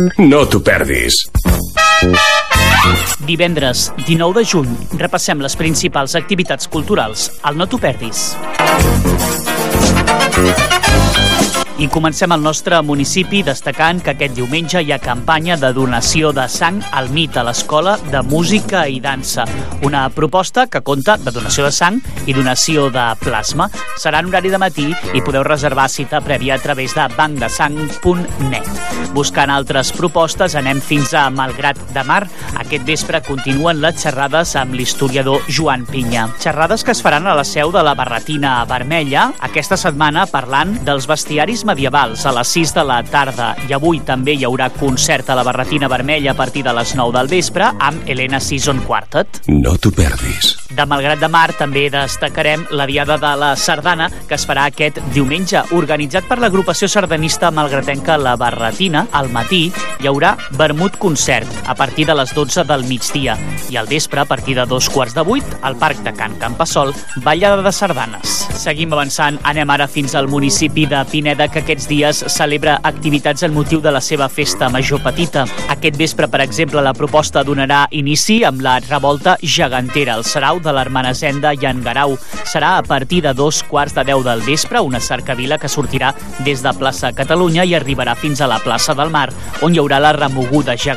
No t'ho perdis. Divendres 19 de juny repassem les principals activitats culturals al No t'ho perdis. I comencem al nostre municipi destacant que aquest diumenge hi ha campanya de donació de sang al MIT, a l'Escola de Música i Dansa. Una proposta que compta de donació de sang i donació de plasma. Serà en horari de matí i podeu reservar cita prèvia a través de bancdesang.net. Buscant altres propostes, anem fins a Malgrat de Mar. Aquest vespre continuen les xerrades amb l'historiador Joan Pinya. Xerrades que es faran a la seu de la Barretina Vermella, aquesta setmana parlant dels bestiaris medievals a les 6 de la tarda, i avui també hi haurà concert a la Barretina Vermella a partir de les 9 del vespre amb Helena Season Quartet. No t'ho perdis. De Malgrat de Mar també destacarem la Diada de la Sardana, que es farà aquest diumenge, organitzat per l'agrupació sardanista malgratenca La Barretina. Al matí hi haurà vermut concert a partir de les 12 del migdia i al vespre, a partir de 2:15, al Parc de Can Campassol, ballada de sardanes. Seguim avançant, anem ara fins al municipi de Pineda, que aquests dies celebra activitats en motiu de la seva festa major petita. Aquest vespre, per exemple, la proposta donarà inici amb la revolta gegantera al Sarau de l'Hermenesenda i en Garau. Serà a partir de 2:15 del vespre, una cercavila que sortirà des de plaça Catalunya i arribarà fins a la plaça del Mar, on hi haurà la remoguda gegantera